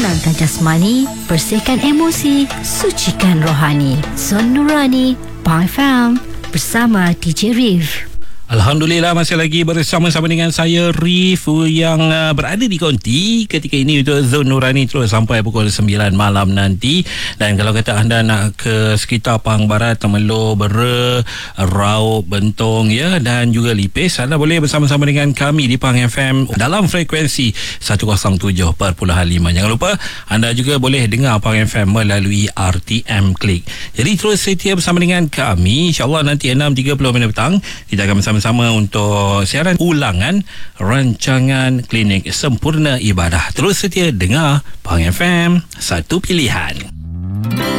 tenangkan jasmani, bersihkan emosi, sucikan rohani. Zon Nurani, Pang FM, bersama DJ Rif. Alhamdulillah, masih lagi bersama-sama dengan saya Rif yang berada di konti ketika ini untuk Zon Nurani terus sampai pukul 9 malam nanti. Dan kalau kata anda nak ke sekitar Pahang Barat, Temerloh, Bera, Raub, Bentong ya, dan juga Lipis, anda boleh bersama-sama dengan kami di Pahang FM dalam frekuensi 107.5. Jangan lupa anda juga boleh dengar Pahang FM melalui RTM Klik. Jadi terus setia bersama dengan kami. InsyaAllah nanti 6.30 minit petang kita akan bersama untuk siaran ulangan rancangan Klinik Sempurna Ibadah. Terus setia dengar Pahang FM, satu pilihan.